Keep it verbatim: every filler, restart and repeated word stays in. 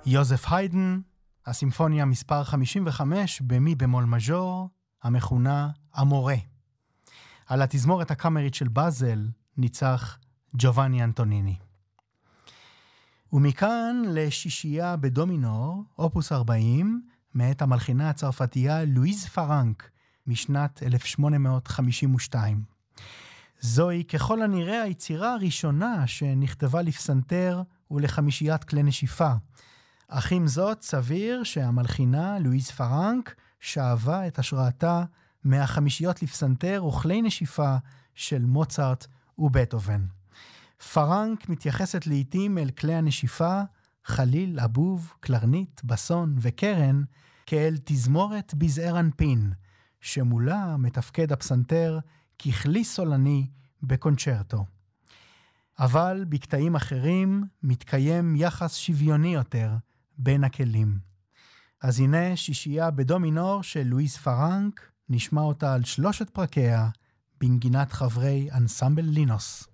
יוזף היידן, הסימפוניה מספר חמישים וחמש במי במול מז'ור, המכונה המורה. על התזמורת הקאמרית של באזל ניצח ג'ובאני אנטוניני. ומכאן לשישייה בדומינור, אופוס ארבעים, מאת המלחינה הצרפתייה לואיז פרנק, משנת אלף שמונה מאות חמישים ושתיים. זוהי ככל הנראה היצירה הראשונה שנכתבה לפסנתר ולחמישיית כלי נשיפה. אך עם זאת סביר שהמלחינה לואיז פרנק שאבה את השראתה מהחמישיות לפסנתר וכלי נשיפה של מוצרט ובטהובן. פרנק מתייחסת לעתים אל כלי הנשיפה, חליל, אבוב, קלרנית, בסון וקרן, כאל תזמורת בזעיר אנפין, שמולה מתפקד הפסנתר ככלי סולני בקונצ'רטו. אבל בקטעים אחרים מתקיים יחס שוויוני יותר בין הכלים. אז הנה שישייה בדומינור של לואיז פרנק, נשמע אותה על שלושת פרקיה בנגינת חברי אנסמבל לינוס.